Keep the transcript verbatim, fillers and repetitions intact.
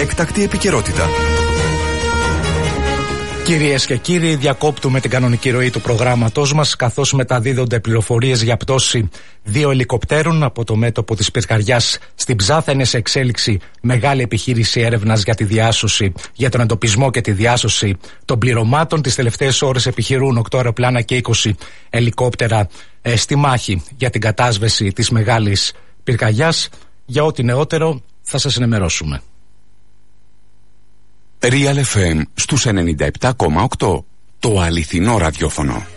έκτακτη επικαιρότητα. Κυρίες και κύριοι, διακόπτουμε την κανονική ροή του προγράμματός μας, καθώς μεταδίδονται πληροφορίες για πτώση δύο ελικοπτέρων από το μέτωπο της πυρκαγιάς στην Ψάθα. Είναι σε εξέλιξη μεγάλη επιχείρηση έρευνας για τη διάσωση, για τον εντοπισμό και τη διάσωση των πληρωμάτων. Τις τελευταίες ώρες επιχειρούν οκτώ αεροπλάνα και είκοσι ελικόπτερα ε, στη μάχη για την κατάσβεση της μεγάλης πυρκαγιάς. Για ό,τι νεότερο θα σας ενημερώσουμε. Real εφ εμ στους ενενήντα επτά κόμμα οκτώ, το αληθινό ραδιόφωνο.